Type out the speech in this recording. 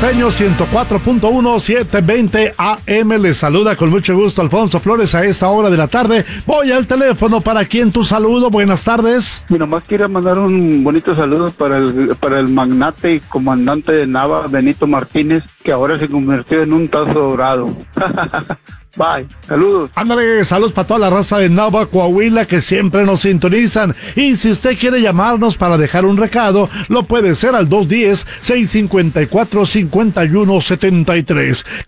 Norteño 104.1 720 AM. Les saluda con mucho gusto Alfonso Flores a esta hora de la tarde. Voy al teléfono. ¿Para quién tu saludo? Buenas tardes. Y nomás quiero mandar un bonito saludo para el magnate y comandante de Nava, Benito Martínez, que ahora se convirtió en un tazo dorado. Bye, saludos. Ándale, saludos para toda la raza de Nava, Coahuila, que siempre nos sintonizan. Y si usted quiere llamarnos para dejar un recado, lo puede hacer al 210-654-5173.